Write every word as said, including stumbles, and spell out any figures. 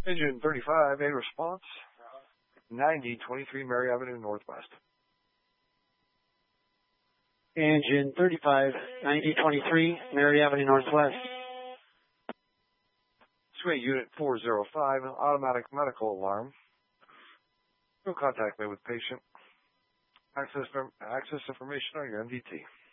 Engine thirty-five, a response. ninety twenty-three Mary Avenue Northwest. Engine thirty-five, ninety twenty-three Mary Avenue Northwest. Sway Unit four oh five, automatic medical alarm. No contact made with patient. Access, access information on your M D T.